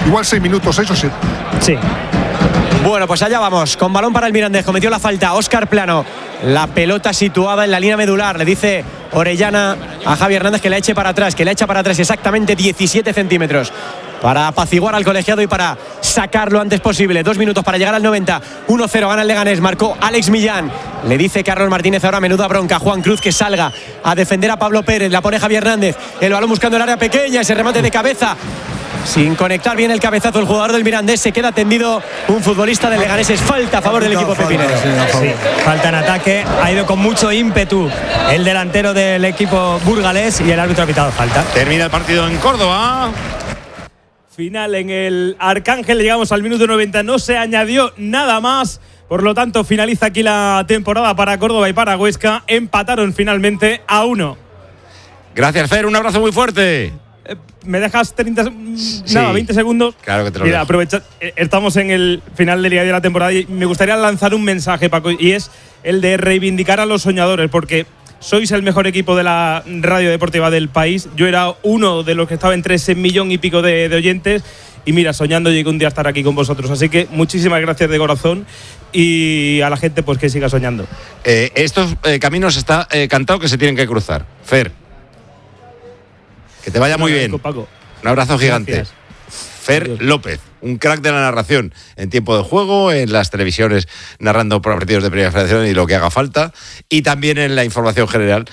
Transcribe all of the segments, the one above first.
igual 6 minutos, 6 o 7. Sí. Bueno, pues allá vamos, con balón para el Mirandés, cometió la falta Óscar Plano, la pelota situada en la línea medular, le dice Orellana a Javi Hernández que la eche para atrás, que la echa para atrás exactamente 17 centímetros, para apaciguar al colegiado y para sacar lo antes posible. 2 minutos para llegar al 90, 1-0, gana el Leganés, marcó Alex Millán, le dice Carlos Martínez ahora menuda bronca, Juan Cruz que salga a defender a Pablo Pérez, la pone Javi Hernández, el balón buscando el área pequeña, ese remate de cabeza, sin conectar bien el cabezazo el jugador del Mirandés, se queda tendido un futbolista del Leganés, es falta a favor del equipo pepinero. Sí, falta en ataque, ha ido con mucho ímpetu el delantero del equipo burgalés y el árbitro ha pitado falta. Termina el partido en Córdoba. Final en el Arcángel, llegamos al minuto 90, no se añadió nada más. Por lo tanto, finaliza aquí la temporada para Córdoba y para Huesca. Empataron finalmente a 1. Gracias, Fer, un abrazo muy fuerte. ¿Me dejas 20 segundos? Claro que te lo Mira, dejo. aprovecha, estamos en el final del día de la temporada y me gustaría lanzar un mensaje, Paco, y es el de reivindicar a los soñadores, porque sois el mejor equipo de la radio deportiva del país. Yo era uno de los que estaba entre ese 1,5 millones de oyentes y mira, soñando llegué un día a estar aquí con vosotros. Así que muchísimas gracias de corazón y a la gente pues que siga soñando. Estos caminos está cantado que se tienen que cruzar. Fer, que te vaya muy bien. Paco. Un abrazo gigante. Gracias. Fer Adiós. López, un crack de la narración en tiempo de juego, en las televisiones narrando por partidos de Primera Federación y lo que haga falta, y también en la información general.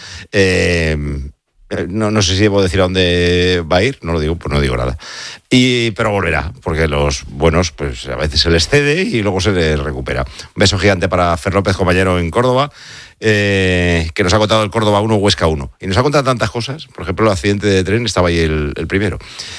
No sé si debo decir a dónde va a ir, no lo digo, pues no digo nada. Pero volverá, porque los buenos pues a veces se les cede y luego se les recupera. Un beso gigante para Fer López, compañero en Córdoba, que nos ha contado el Córdoba 1, Huesca 1. Y nos ha contado tantas cosas, por ejemplo, el accidente de tren, estaba ahí el primero.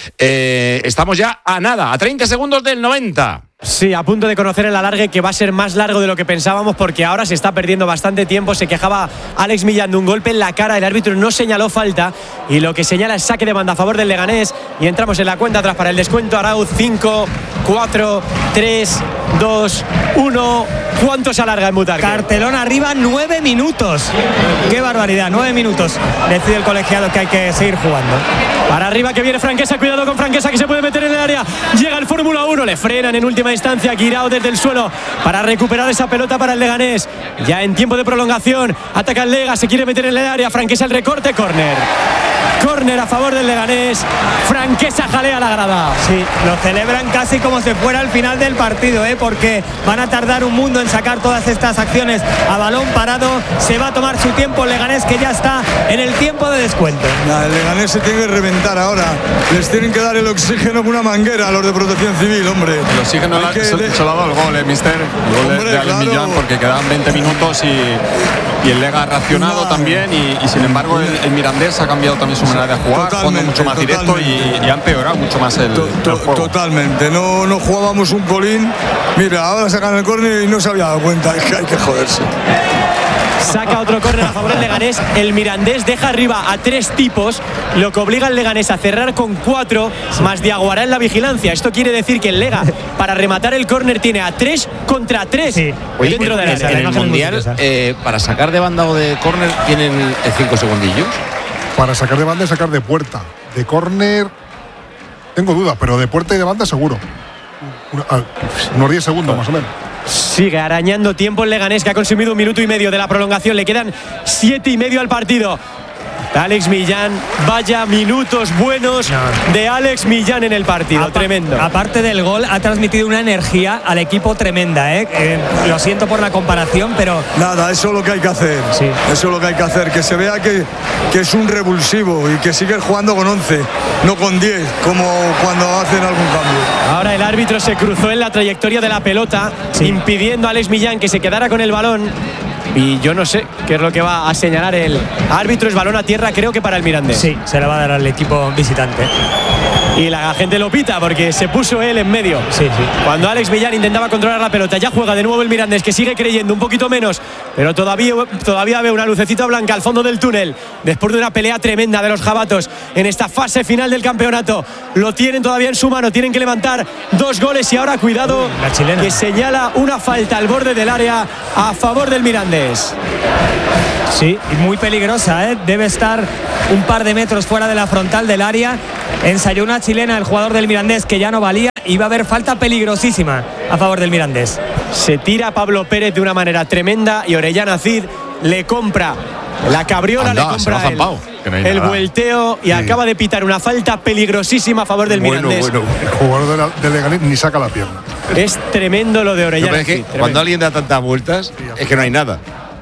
Estamos ya a nada, a 30 segundos del 90. Sí, a punto de conocer el alargue, que va a ser más largo de lo que pensábamos, porque ahora se está perdiendo bastante tiempo. Se quejaba Alex Millán de un golpe en la cara, el árbitro no señaló falta y lo que señala es saque de banda a favor del Leganés y entramos en la cuenta atrás para el descuento. Arauz, 5, 4, 3, 2, 1. ¿Cuánto se alarga en Butarque? Cartelón arriba, 9 minutos. Qué barbaridad, 9 minutos. Decide el colegiado que hay que seguir jugando. Para arriba que viene Franquesa, cuidado con Franquesa que se puede meter en el área. Llega el Fórmula 1, le frenan en última instancia. Guirao desde el suelo para recuperar esa pelota para el Leganés. Ya en tiempo de prolongación, ataca el Lega, se quiere meter en el área. Franquesa el recorte, córner. Córner a favor del Leganés. Franquesa jalea la grada. Sí, lo celebran casi como si fuera el final del partido, porque van a tardar un mundo en sacar todas estas acciones a balón parado. Se va a tomar su tiempo el Leganés, que ya está en el tiempo de descuento. El Leganés se tiene que reventar ahora. Les tienen que dar el oxígeno con una manguera a los de Protección Civil, hombre. El oxígeno se lo ha dado el gol, mister. El gol de Alex Millán, porque quedaban 20 minutos y el Lega ha reaccionado también y sin embargo el Mirandés ha cambiado también su manera de jugar, jugando mucho más directo y ha empeorado mucho más el juego. Totalmente, no jugábamos un colín. Mira, ahora sacan el córner y no se había dado cuenta, es que hay que joderse. Saca otro córner a favor del Leganés. El Mirandés deja arriba a 3 tipos, lo que obliga al Leganés a cerrar con 4, más Diaguará en la vigilancia. Esto quiere decir que el Lega, para rematar el córner, tiene a 3 contra 3 dentro de la área. En el Mundial, para sacar de banda o de córner, ¿tienen 5 segundillos? Para sacar de banda y sacar de puerta. De córner, tengo dudas, pero de puerta y de banda seguro. Unos 10 segundos más o menos. Sigue arañando tiempo el Leganés, que ha consumido 1,5 minutos de la prolongación. Le quedan 7,5 al partido. Alex Millán, vaya minutos buenos de Alex Millán en el partido, tremendo. Aparte del gol, ha transmitido una energía al equipo tremenda, lo siento por la comparación, pero... Nada, eso es lo que hay que hacer. Sí. Eso es lo que hay que hacer, que se vea que es un revulsivo y que sigue jugando con 11, no con 10, como cuando hacen algún cambio. Ahora el árbitro se cruzó en la trayectoria de la pelota, impidiendo a Alex Millán que se quedara con el balón. Y yo no sé qué es lo que va a señalar el árbitro. Es balón a tierra, creo que para el Mirandés. Sí, se la va a dar al equipo visitante. Y la gente lo pita porque se puso él en medio. Sí. Cuando Alex Millán intentaba controlar la pelota. Ya juega de nuevo el Mirandés, que sigue creyendo un poquito menos, pero todavía ve una lucecita blanca al fondo del túnel. Después de una pelea tremenda de los jabatos en esta fase final del campeonato. Lo tienen todavía en su mano. Tienen que levantar 2 goles y ahora cuidado, la chilena, que señala una falta al borde del área a favor del Mirandés. Sí, y muy peligrosa, debe estar un par de metros fuera de la frontal del área. Ensayó una chilena el jugador del Mirandés que ya no valía iba a haber falta peligrosísima a favor del Mirandés. Se tira Pablo Pérez de una manera tremenda y Orellana Cid le compra la cabriola, Anda, le compra se lo ha zampado, que no hay el nada. vuelteo y acaba de pitar una falta peligrosísima a favor del Mirandés. El jugador de Leganés ni saca la pierna. Es tremendo lo de Yo Orellana creo que Cid, cuando tremendo. alguien da tantas vueltas, es que no hay nada.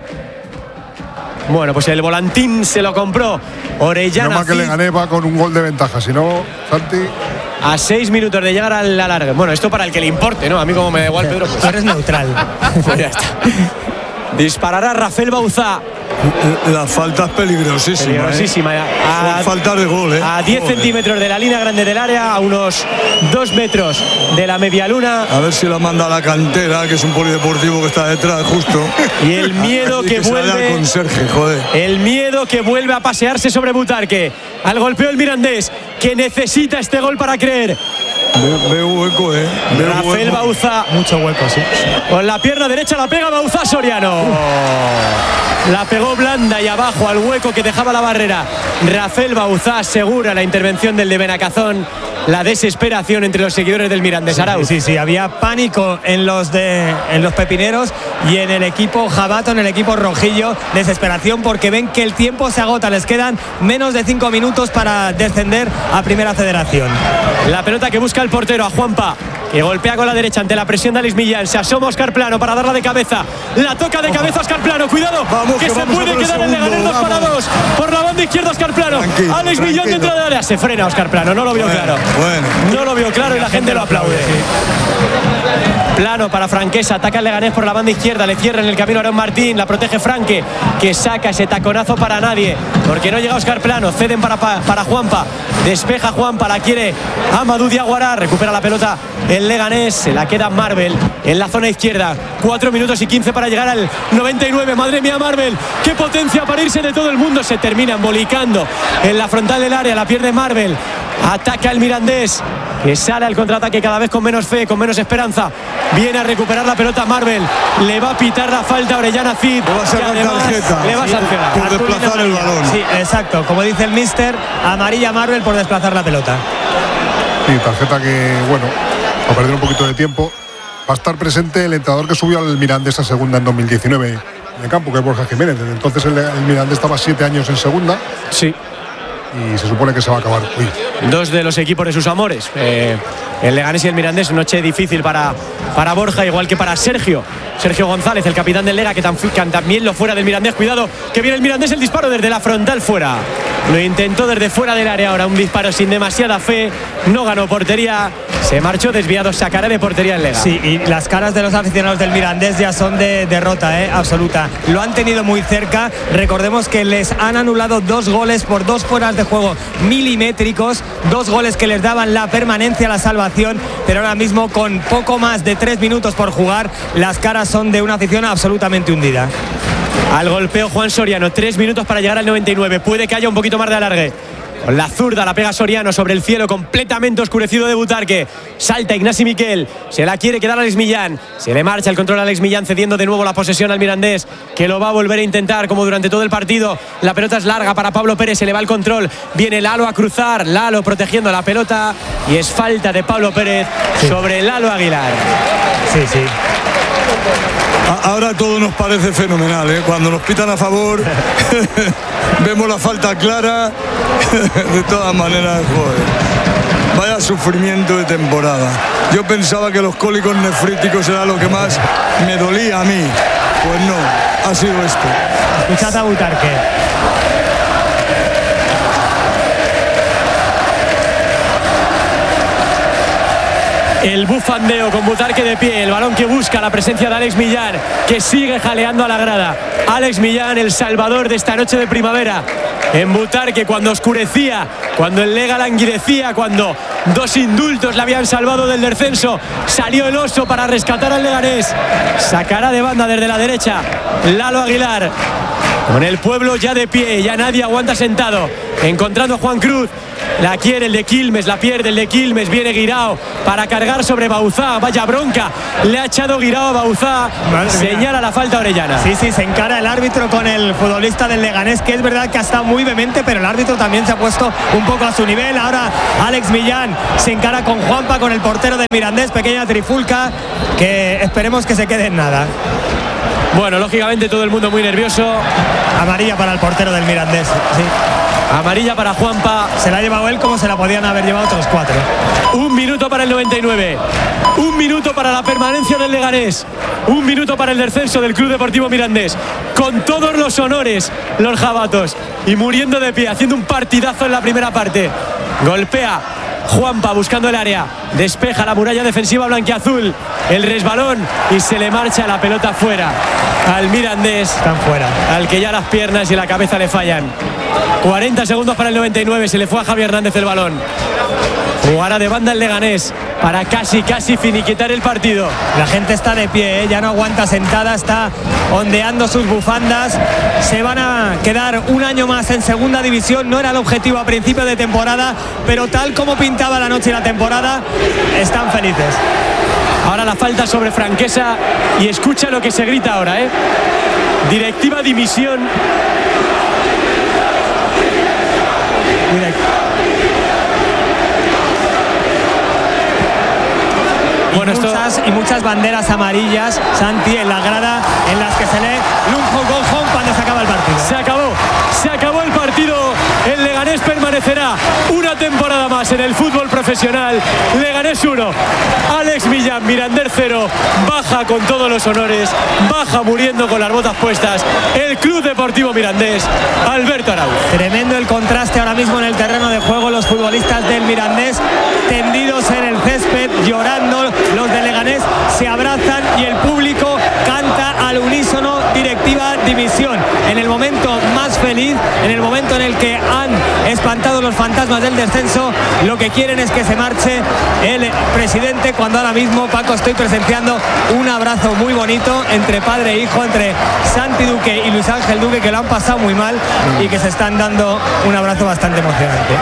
Bueno, pues el volantín se lo compró No Orellana más que Cid Leganés va con un gol de ventaja. Si no, Santi. a 6 minutos de llegar al alargue. Bueno, esto para el que le importe, ¿no? A mí como me da igual, Pedro. Tú eres neutral. Pues ya está. Disparará Rafael Bauzá. La falta es peligrosísima. Peligrosísima. Son faltas de gol, A 10 Joder. centímetros de la línea grande del área, a unos 2 metros de la media luna. A ver si la manda a la cantera, que es un polideportivo que está detrás, justo. Y el miedo que se vaya al vuelve. conserje, joder. El miedo que vuelve a pasearse sobre Butarque. Al golpeo el Mirandés, que necesita este gol para creer. Veo hueco, Veo Rafael hueco. Bauzá. Mucho hueco, sí. Con la pierna derecha la pega Bauzá Soriano. La pegó blanda y abajo al hueco que dejaba la barrera. Rafael Bauzá asegura la intervención del de Benacazón. La desesperación entre los seguidores del Mirandés. Arauz. Sí, había pánico en los pepineros y en el equipo jabato, en el equipo rojillo. Desesperación porque ven que el tiempo se agota. Les quedan menos de 5 minutos para descender a Primera Federación. La pelota que busca el portero, a Juanpa, que golpea con la derecha ante la presión de Alex Millán. Se asoma Óscar Plano para darla de cabeza. La toca de cabeza Óscar Plano. Cuidado, Vamos, que que se vamos puede a por el quedar el Leganés segundo, 2-2. Por la banda izquierda Óscar Plano. Tranquilo, Alex Millán tranquilo. dentro del área. Se frena Óscar Plano, no lo vio claro. Bueno. No lo vio claro y la gente lo aplaude. Plano para Franquesa, ataca el Leganés por la banda izquierda, le cierra en el camino a Aaron Martín, la protege Franque, que saca ese taconazo para nadie, porque no llega Óscar Plano, ceden para Juanpa, despeja Juanpa, la quiere Amadou Diaguará, recupera la pelota el Leganés, se la queda Marvel en la zona izquierda, 4 minutos y 15 para llegar al 99, madre mía Marvel, qué potencia para irse de todo el mundo, se termina embolicando en la frontal del área, la pierde Marvel, ataca el Mirandés, que sale al contraataque cada vez con menos fe, con menos esperanza. Viene a recuperar la pelota Marvel. Le va a pitar la falta a Orellana Cid. Le va a sacar tarjeta. Le va a sancionar. Por desplazar el balón. Sí, exacto. Como dice el míster, amarilla Marvel por desplazar la pelota. Sí, tarjeta que, bueno, va a perder un poquito de tiempo. Va a estar presente el entrenador que subió al Mirandés a segunda en 2019 en el campo, que es Borja Jiménez. Desde entonces el Mirandés estaba 7 años en segunda Sí. y se supone que se va a acabar. Uy, Dos de los equipos de sus amores. El Leganés y el Mirandés, noche difícil para Borja, igual que para Sergio González, el capitán del Lega, que también lo fuera del Mirandés. Cuidado, que viene el Mirandés, el disparo desde la frontal fuera. Lo intentó desde fuera del área ahora, un disparo sin demasiada fe. No ganó portería, se marchó desviado, sacará de portería el Lega. Sí, y las caras de los aficionados del Mirandés ya son de derrota, absoluta. Lo han tenido muy cerca. Recordemos que les han anulado 2 goles por 2 fueras de juego milimétricos, 2 goles que les daban la permanencia, la salvación, pero ahora mismo con poco más de 3 minutos por jugar, las caras son de una afición absolutamente hundida. Al golpeo Juan Soriano, 3 minutos para llegar al 99. Puede que haya un poquito más de alargue. Con la zurda la pega Soriano sobre el cielo completamente oscurecido de Butarque. Salta Ignasi Miquel. Se la quiere quedar a Alex Millán. Se le marcha el control a Alex Millán, cediendo de nuevo la posesión al Mirandés, que lo va a volver a intentar como durante todo el partido. La pelota es larga para Pablo Pérez. Se le va el control. Viene Lalo a cruzar. Lalo protegiendo la pelota. Y es falta de Pablo Pérez sobre Lalo Aguilar. Sí. Ahora todo nos parece fenomenal, Cuando nos pitan a favor, vemos la falta clara. De todas maneras, joder. Vaya sufrimiento de temporada. Yo pensaba que los cólicos nefríticos era lo que más me dolía a mí. Pues no, ha sido esto. Escuchad a Butarque. El bufandeo con Butarque de pie, el balón que busca la presencia de Alex Millán, que sigue jaleando a la grada. Alex Millán, el salvador de esta noche de primavera. En Butarque, cuando oscurecía, cuando el Lega languidecía, cuando 2 indultos le habían salvado del descenso, salió el oso para rescatar al Leganés. Sacará de banda desde la derecha Lalo Aguilar. Con el pueblo ya de pie, ya nadie aguanta sentado. Encontrando a Juan Cruz. La quiere el de Quilmes, la pierde el de Quilmes. Viene Guirao para cargar sobre Bauzá. Vaya bronca, le ha echado Guirao a Bauzá. Señala la falta Orellana. Sí, se encara el árbitro con el futbolista del Leganés, que es verdad que ha estado muy vehemente, pero el árbitro también se ha puesto un poco a su nivel. Ahora Alex Millán se encara con Juanpa, con el portero del Mirandés. Pequeña trifulca que esperemos que se quede en nada. Bueno, lógicamente todo el mundo muy nervioso. Amarilla para el portero del Mirandés, sí. Amarilla para Juanpa. Se la ha llevado él como se la podían haber llevado otros 4. 1 minuto para el 99. 1 minuto para la permanencia del Leganés. 1 minuto para el descenso del Club Deportivo Mirandés. Con todos los honores, los jabatos. Y muriendo de pie, haciendo un partidazo en la primera parte. Golpea Juanpa buscando el área. Despeja la muralla defensiva blanquiazul. El resbalón y se le marcha la pelota fuera al Mirandés. Están fuera. Al que ya las piernas y la cabeza le fallan. 40 segundos para el 99. Se le fue a Javi Hernández el balón. Jugará de banda el Leganés para casi finiquitar el partido. La gente está de pie, ya no aguanta sentada, está ondeando sus bufandas. Se van a quedar un año más en segunda división. No era el objetivo a principio de temporada, pero tal como pintaba la noche y la temporada, están felices. Ahora la falta sobre Franquesa y escucha lo que se grita ahora, Directiva dimisión. Bueno, muchas banderas amarillas, Santi, en la grada, en las que se lee Lunjo Go Home cuando se acaba el partido. Se acabó el partido. El Leganés permanecerá una temporada más en el fútbol profesional. Leganés 1, Alex Millán, Mirandés 0. Baja con todos los honores, baja muriendo con las botas puestas el Club Deportivo Mirandés, Alberto Arauz. Tremendo el contraste ahora mismo en el terreno de juego. Los futbolistas del Mirandés tendidos en el césped, llorando. Los de Leganés se abrazan y el público canta al unísono: directiva dimisión. En el momento más feliz, en el momento en el que han espantado los fantasmas del descenso, lo que quieren es que se marche el presidente, cuando ahora mismo, Paco, estoy presenciando un abrazo muy bonito entre padre e hijo, entre Santi Duque y Luis Ángel Duque, que lo han pasado muy mal y que se están dando un abrazo bastante emocionante.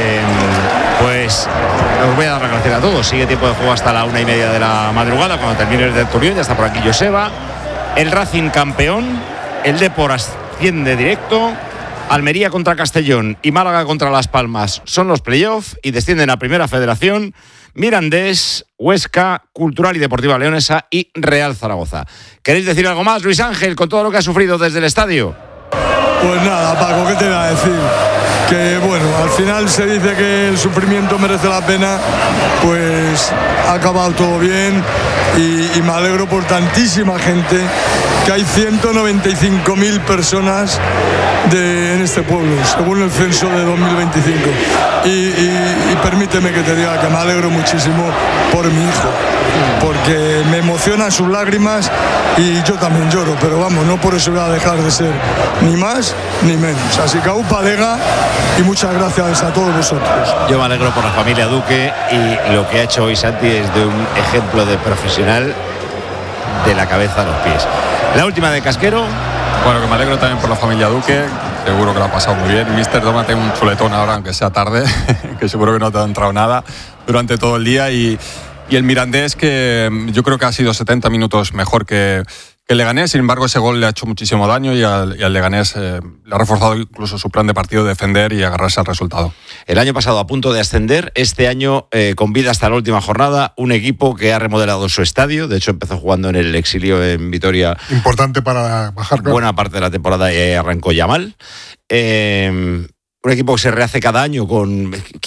Pues os voy a dar las gracias a todos. Sigue tiempo de juego hasta la 1:30 de la madrugada, cuando termine el tertulión. Ya está por aquí Joseba. El Racing campeón, el Depor asciende directo, Almería contra Castellón y Málaga contra Las Palmas son los playoffs y descienden a Primera Federación Mirandés, Huesca, Cultural y Deportiva Leonesa y Real Zaragoza. ¿Queréis decir algo más, Luis Ángel, con todo lo que ha sufrido desde el estadio? Pues nada, Paco, ¿qué te iba a decir? Que bueno, al final se dice que el sufrimiento merece la pena, pues ha acabado todo bien y me alegro por tantísima gente, que hay 195.000 personas en este pueblo, según el censo de 2025. Y permíteme que te diga que me alegro muchísimo por mi hijo, porque me emocionan sus lágrimas y yo también lloro, pero vamos, no por eso voy a dejar de ser ni más ni menos. Así que aupa lega y muchas gracias a todos vosotros. Yo me alegro por la familia Duque, y lo que ha hecho hoy Santi es de un ejemplo de profesional de la cabeza a los pies. La última de Casquero. Bueno, que me alegro también por la familia Duque. Seguro que lo ha pasado muy bien. Mister, tómate un chuletón ahora, aunque sea tarde, que seguro que no te ha entrado nada durante todo el día. Y el Mirandés, que yo creo que ha sido 70 minutos mejor que el Leganés. Sin embargo, ese gol le ha hecho muchísimo daño y al Leganés le ha reforzado incluso su plan de partido de defender y agarrarse al resultado. El año pasado a punto de ascender, este año con vida hasta la última jornada, un equipo que ha remodelado su estadio. De hecho, empezó jugando en el exilio en Vitoria. Importante para bajar. Buena parte de la temporada arrancó ya mal. Un equipo que se rehace cada año con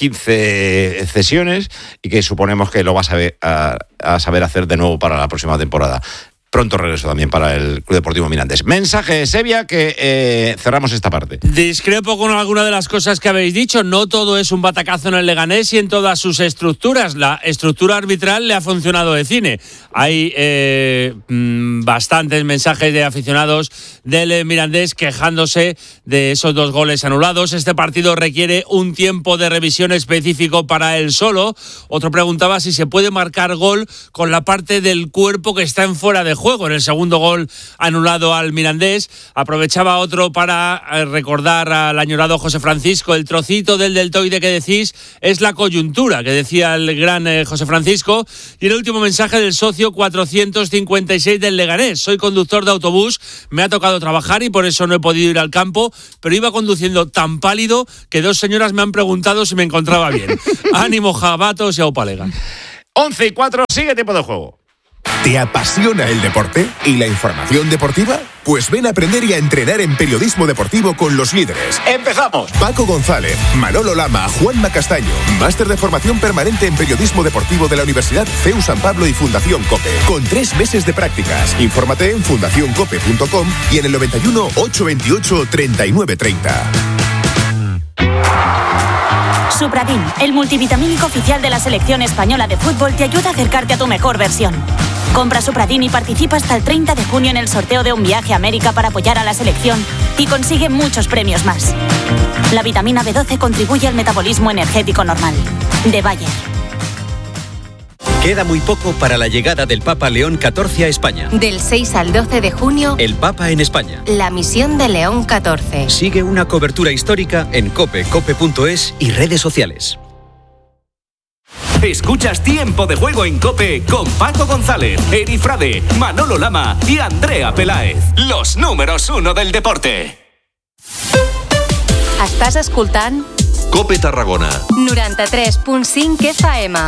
15 cesiones y que suponemos que lo va a saber hacer de nuevo para la próxima temporada. Pronto regreso también para el Club Deportivo Mirandés. Mensaje, Sevilla, que cerramos esta parte. Discrepo con alguna de las cosas que habéis dicho. No todo es un batacazo en el Leganés y en todas sus estructuras. La estructura arbitral le ha funcionado de cine. Hay bastantes mensajes de aficionados del Mirandés quejándose de esos 2 goles anulados. Este partido requiere un tiempo de revisión específico para él solo. Otro preguntaba si se puede marcar gol con la parte del cuerpo que está en fuera de juego. juego en el segundo gol anulado al Mirandés. Aprovechaba otro para recordar al añorado José Francisco, el trocito del deltoide que decís es la coyuntura, que decía el gran José Francisco. Y el último mensaje del socio 456 del Leganés: soy conductor de autobús, me ha tocado trabajar y por eso no he podido ir al campo, pero iba conduciendo tan pálido que 2 señoras me han preguntado si me encontraba bien. Ánimo, jabatos y aupalega. 11:04, sigue tiempo de juego. ¿Te apasiona el deporte y la información deportiva? Pues ven a aprender y a entrenar en periodismo deportivo con los líderes. ¡Empezamos! Paco González, Manolo Lama, Juanma Castaño. Máster de formación permanente en periodismo deportivo de la Universidad CEU San Pablo y Fundación COPE. Con 3 meses de prácticas. Infórmate en fundacioncope.com y en el 91 828 3930. Supradin, el multivitamínico oficial de la selección española de fútbol, te ayuda a acercarte a tu mejor versión. Compra Supradin y participa hasta el 30 de junio en el sorteo de un viaje a América para apoyar a la selección y consigue muchos premios más. La vitamina B12 contribuye al metabolismo energético normal. De Bayer. Queda muy poco para la llegada del Papa León XIV a España. Del 6 al 12 de junio, El Papa en España. la misión de León XIV. Sigue una cobertura histórica en COPE, cope.es y redes sociales. Escuchas Tiempo de Juego en COPE con Paco González, Eri Frade, Manolo Lama y Andrea Peláez. Los números 1 del deporte. Estàs escoltant COPE Tarragona 93.5 FM.